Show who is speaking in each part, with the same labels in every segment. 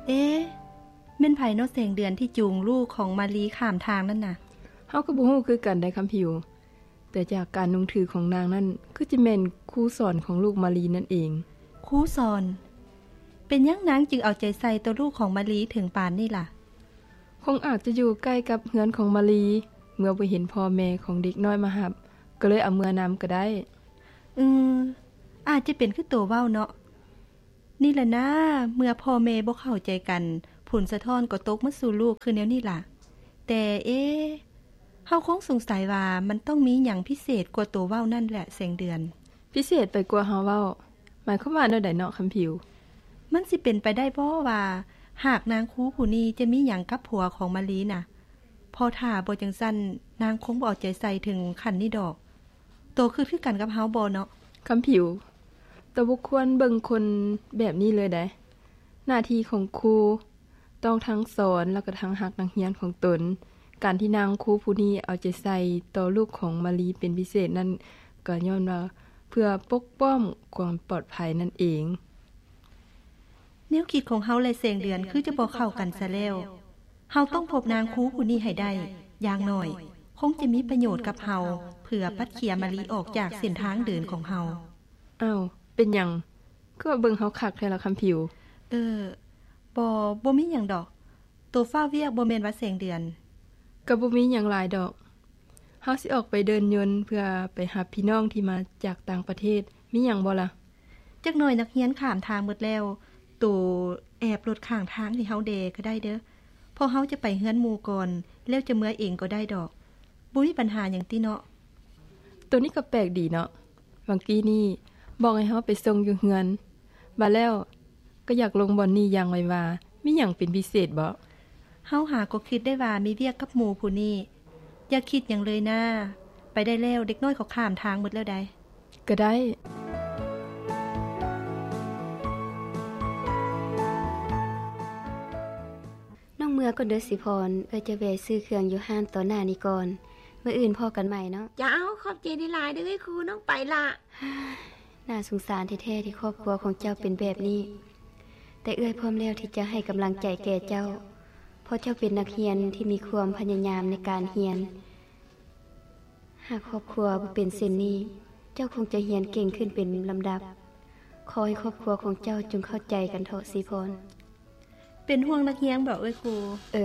Speaker 1: เอ๊ะแม่นไผเนาะแสงเดือนที่จูงลูกของมาลีข้ามทางนั่นน่ะ
Speaker 2: เฮาก็บ่ฮู้คือกันได้คำผิวแต่จากการนุ่งถือของนางนั่นคือจะแม่นครูสอนของลูกมาลีนั่นเอง
Speaker 1: ครูสอนเป็นหยังนางจึงเอาใจใส่ตัวลูกของมาลีถึงปานนี่ล่ะ
Speaker 2: คงอาจจะอยู่ใกล้กับเฮือนของมาลีเมื่อไปเห็นพ่อแม่ของเด็กน้อยมาหับก็เลยเอาเมื่อนำก็ได้
Speaker 1: อาจจะเป็นคือตัวเว้าเนาะนี่แหละนะเมื่อพ่อแม่บ่เข้าใจกันผลสะท้อนก็ตกมาสู่ลูกคือแนวนี้ล่ะแต่เฮาคงสงสัยว่ามันต้องมีหยังพิเศษกว่าตัวเว้านั่นแหละแสงเดือน
Speaker 2: พิเศษไปกว่าเฮาเว้าหมายความว่าแนวใดเนาะคำผิว
Speaker 1: มันสิเป็นไปได้บ่ว่าหากนางคูผู้นี้จะมีหยังกับผัวของมาลีน่ะพอถ้าบ่จังซั่นนางคงบ่เอาใจใส่ถึงขั้นนี้ดอกโตคือกันกับเฮาบ่เนาะ
Speaker 2: คำผิวตัวบุคคลเบิ่งคนแบบนี้เลยได้หน้าที่ของครูต้องทั้งสอนแล้วก็ทั้งหักนักเรียนของตนการที่นางครูผู้นี้เอาใจใส่ต่อลูกของมาลีเป็นพิเศษนั้นก็ย้อนว่าเพื่อปกป้องความปลอดภัยนั่นเอง
Speaker 1: แนวคิดของเฮาและแสงเดือนคือจะบ่เข้ากันซะแล้วเฮาต้องพบนางครูผู้นี้ให้ได้อย่างน้อยคงจะมีประโยชน์กับเฮาเพื่อปัดเขี่ยมาลีออกจากเส้นทางเดินของเฮา
Speaker 2: อ้าวเป็นหยังก็เบิ่งเฮาคักแท้ละคำผิว
Speaker 1: บ่มีหยังดอกตัวฟ้าเวียกบ่แม่นว่าแสงเดือน
Speaker 2: ก็บ่มีหยังหลายดอกเฮาสิออกไปเดินยนต์เพื่อไปหาพี่น้องที่มาจากต่างประเทศมีหยังบ่ล่ะ
Speaker 1: จักหน่อยนักเรียนข้ามทางหมดแล้วตัวแอบรถข้างทางที่เฮาเดก็ได้เด้อพอเฮาจะไปเฮือนหมู่ก่อนแล้วจะเมื่อเองก็ได้ดอกบ่มีปัญหาหยังติเนาะ
Speaker 2: ตัวนี้ก็แปลกดีเนาะบางกี้นี่บอกให้เฮาไปส่งอยู่เฮือนบัดแล้วก็อยากลงบ่อนนี้อย่างไว้ว่ามีหยังเป็นพิเศษบ่
Speaker 1: เฮาหาก็คิดได้ว่ามีเวียกกับหมู่ผู้นี้อย่าคิดหยังเลยนะไปได้แล้วเด็กน้อยเขาข้ามทางหมดแล้วได้
Speaker 2: ก็ได้
Speaker 3: น้องเมื่อก็เด้อสิพรจะแวะซื้อเครื่องอยู่ห้านต่อหน้านี้ก่อนมื้ออื่นพอกันใหม่เนาะ
Speaker 4: จ้าขอบใจหลายๆเด้อครูน้องไปล่ะ
Speaker 3: น่าสงสารแท้ๆที่ครอบครัวของเจ้าเป็นแบบนี้แต่พร้อมแล้วที่จะให้กำลังใจแก่เจ้าเพราะเจ้าเป็นนักเรียนที่มีความพยายามในการเรียนหากครอบครัวบ่เป็นเช่นนี้เจ้าคงจะเรียนเก่งขึ้นเป็นลำดับขอให้ครอบครัวของเจ้าจงเข้าใจกันเถอะสิพร
Speaker 1: เป็นห่วงนักเรียนบ่ครู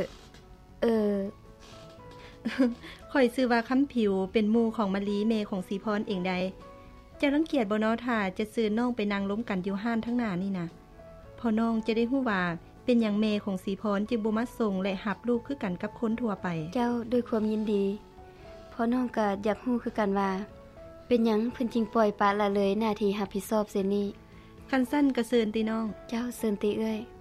Speaker 1: ข่อยชื่อว่าคำผิวเป็นหมู่ของมะลีเมของสีพรเองใดจะรังเกียจบ่เนาะถ้าจะซื้อน้องไปนั่งล้มกันอยู่ห้านทั้งหน้านี่นะพอน้องจะได้ฮู้ว่าเป็นหยังเมของสีพรจึงบ่มาส่งและรับลูกคือกันกับคนทั่วไป
Speaker 3: เจ้าด้วยความยินดีเพราะน้องก็อยากฮู้คือกันว่าเป็นหยังเพิ่นจึงปล่อยปละละเลยหน้าที่รับผิดชอบเช่นนี้
Speaker 1: คันสั้นก็เชิญติน้อง
Speaker 3: เจ้าเชิญติ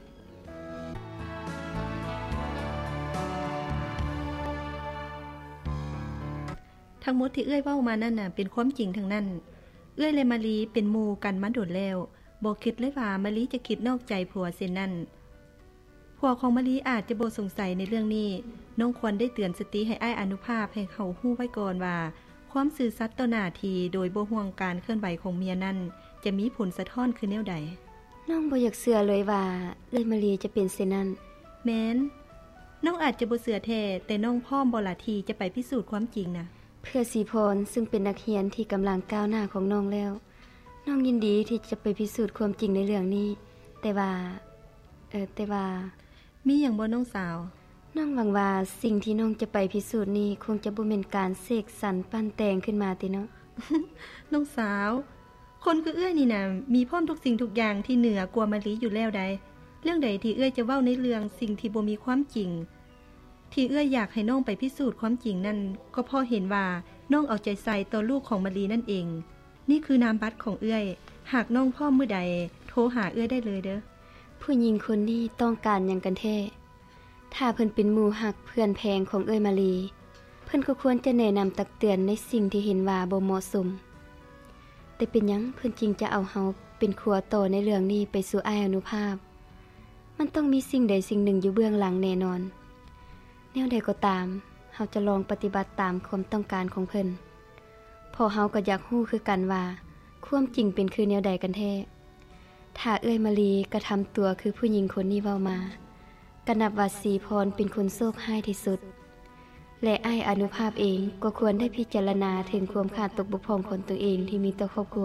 Speaker 1: ทั้งหมดที่เว้ามานั่นน่ะเป็นความจริงทั้งนั้นและมาลีเป็นหมู่กันมาโดดแล้วบ่คิดเลยว่ามาลีจะคิดนอกใจผัวเช่นนั้นผัวของมาลีอาจจะบ่สงสัยในเรื่องนี้น้องควรได้เตือนสติให้อ้ายอนุภาพให้เขาฮู้ไว้ก่อนว่าความซื่อสัตย์ต่อหน้าที่โดยบ่ห่วงการเคลื่อนไหวของเมียนั้นจะมีผลสะท้อนคือแนวใด
Speaker 3: น้องบ่อยากเชื่อเลยว่ามาลีจะเป็นเช่นนั้น
Speaker 1: แม้นน้องอาจจะบ่เชื่อแท้แต่น้องพร้อมบ่ล่ะที่จะไปพิสูจน์ความจริงนะ
Speaker 3: เพื่อสีพรซึ่งเป็นนักเรียนที่กำลังก้าวหน้าของน้องแล้วน้องยินดีที่จะไปพิสูจน์ความจริงในเรื่องนี้แต่ว่า
Speaker 1: มีหยังบ่น้องสาว
Speaker 3: น้องหวังว่าสิ่งที่น้องจะไปพิสูจน์นี้คงจะบ่แม่นการเสกสรรปั้นแต่งขึ้นมาติเนาะ
Speaker 1: น้องสาวคนคือนี่น่ะมีพร้อมทุกสิ่งทุกอย่างที่เหนือกว่ามาลีอยู่แล้วใดเรื่องใดที่จะเว้าในเรื่องสิ่งที่บ่มีความจริงที่อยากให้น้องไปพิสูจน์ความจริงนั่นก็เพราะเห็นว่าน้องเอาใจใส่ต่อลูกของมาลีนั่นเองนี่คือนามบัตรของหากน้องพ่อมื้อใดโทรหาได้เลยเด้อ
Speaker 3: ผู้หญิงคนนี้ต้องการหยังกันแท้ถ้าเพิ่นเป็นหมู่ฮักเพื่อนแพงของมาลีเพิ่นก็ควรจะแนะนำตักเตือนในสิ่งที่เห็นว่าบ่เหมาะสมแต่เป็นหยังเพิ่นจริงจะเอาเฮาเป็นครัวโตในเรื่องนี้ไปสู่อ้ายอนุภาพมันต้องมีสิ่งใดสิ่งหนึ่งอยู่เบื้องหลังแน่นอนแนวใดก็ตามเฮาจะลองปฏิบัติตามความต้องการของเพิ่นพอเฮาก็อยากฮู้คือกันว่าความจริงเป็นคือแนวใดกันแท้ถ้ามาลีกระทำตัวคือผู้หญิงคนนี้เว้ามาก็นับว่าสีพรเป็นคนโชคร้ายที่สุดและอ้ายอนุภาพเองก็ควรได้พิจารณาถึงความขาดตกบกพร่องของตัวเองที่มีต่อครอบครัว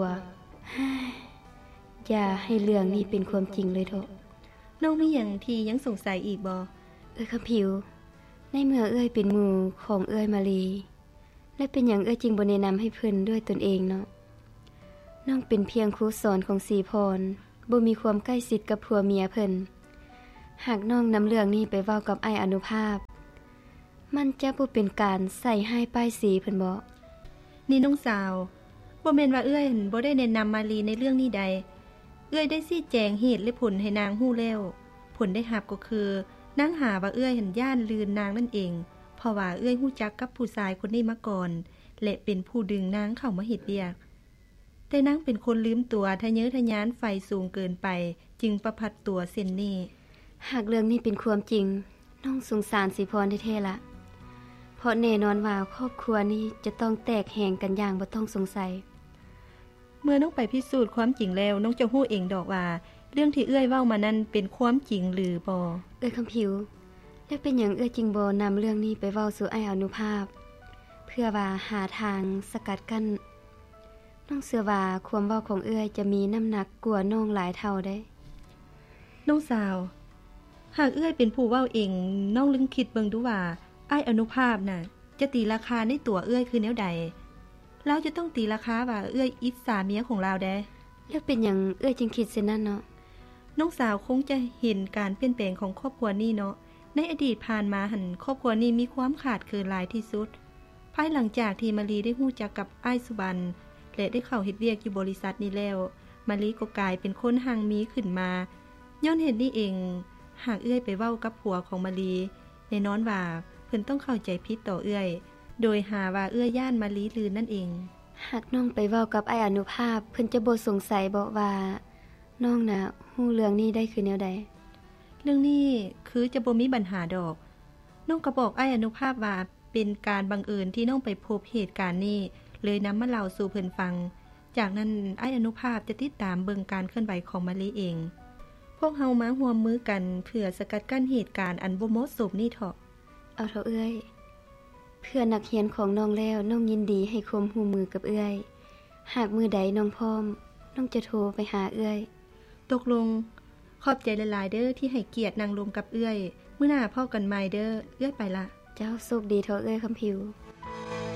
Speaker 3: อย่าให้เรื่องนี้เป็นความจริงเลยเถอะ
Speaker 1: น้องมีหยังที่ยังสงสัยอีกบ่
Speaker 3: คำผิวในเมื่อเอ้ยเป็นหมู่ของเอ้ยมาลีและเป็นหยังเอ้ยจริงบ่แนะนำให้เพิ่นด้วยตนเองเนาะน้องเป็นเพียงครูสอนของสีพรบ่มีความใกล้ชิดกับผัวเมียเพิ่นหากน้องนำเรื่องนี้ไปเว้ากับอ้ายอนุภาพมันจะบ่เป็นการใส่ให้ป้ายสีเพิ่นบ่
Speaker 1: นี่น้องสาวบ่แม่นว่าเอื้อยบ่ได้แนะนำมาลีในเรื่องนี้ใดเอื้อยได้ชี้แจงเหตุและผลให้นางฮู้แล้วผลได้รับก็คือนางหาว่าเอื้อยย่านลืนนางนั่นเองเพราะว่าเอื้อยฮู้จักกับผู้ชายคนนี้มาก่อนและเป็นผู้ดึงนางเข้ามาเฮ็ดเวียกแต่นางเป็นคนลืมตัวทะเยอทะยานไฟสูงเกินไปจึงประพัดตัวเส้นนี้
Speaker 3: หากเรื่องนี้เป็นความจริงน้องสงสารสีพรแท้ๆล่ะเพราะแน่นอนว่าครอบครัวนี้จะต้องแตกแห่งกันอย่างบ่ต้องสงสัย
Speaker 1: เมื่อน้องไปพิสูจน์ความจริงแล้วน้องจะฮู้เองดอกว่าเรื่องที่เอื้อยเว้ามานั้นเป็นความจริงหรือบ่
Speaker 3: คำผิวแล้วเป็นหยังจริงบ่นำเรื่องนี้ไปเว้าสู่อ้ายอนุภาพเพื่อว่าหาทางสกัดกั้นน้องเชื่อว่าความเว้าของเอื้อยจะมีน้ำหนักกว่าน้องหลายเท่าได้
Speaker 1: น้องสาวหากเอื้อยเป็นผู้เว้าเองน้องลึงคิดเบิ่งดูว่าอ้ายอนุภาพน่ะจะตีราคาในตัวเอื้อยคือแนวใดเราจะต้องตีราคาว่าเอื้อยอิจฉาเมียของเราได้
Speaker 3: แล้วเป็นหยังเอื้อยจึงคิดเช่นนั้นเนาะ
Speaker 1: น้องสาวคงจะเห็นการเปลี่ยนแปลงของครอบครัวนี้เนาะในอดีตผ่านมาหันครอบครัวนี้มีความขาดเกินหลายที่สุดภายหลังจากที่มารีได้ฮู้จักกับอ้ายสุบรรณและได้เข้าเฮ็ดเวียกอยู่บริษัทนี้แล้วมารีก็กลายเป็นคนห่างมีขึ้นมาย้อนเห็นนี่เองหากเอื้อยไปเว้ากับผัวของมารีแน่นอนว่าเพิ่นต้องเข้าใจผิดต่อเอื้อยโดยหาว่าเอื้อย่านมาลีลืนนั่นเอง
Speaker 3: หากน้องไปเว้ากับอ้ายอนุภาพเพิ่นจะบ่สงสัยบ่ว่าน้องน่ะฮู้เรื่องนี้ได้คือแนวใด
Speaker 1: เรื่องนี้คือจะบ่มีปัญหาดอกน้องก็บอกอ้ายอนุภาพว่าเป็นการบังเอิญที่น้องไปพบเหตุการณ์นี้เลยนำมาเล่าสู่เพิ่นฟังจากนั้นอ้ายอนุภาพจะติดตามเบิ่งการเคลื่อนไหวของมาลีเองพวกเฮามาร่วมมือกันเพื่อสกัดกั้นเหตุการณ์อันบ่เหมาะสมนี้เถาะ
Speaker 3: เอาเถอะเอื้อยเพื่อนักเรียนของน้องแล้วน้องยินดีให้ความร่วมมือกับเอื้อยหากมือใดน้องพร้อมน้องจะโทรไปหาเอื้อย
Speaker 1: ตกลงขอบใจหลายๆเด้อที่ให้เกียรตินั่งรวมกับเอื้อยมื้อหน้าพบกันใหม่เด้อเอื้อยไปละ
Speaker 3: เจ้าโชคดีเถอะเอื้อยคำผิว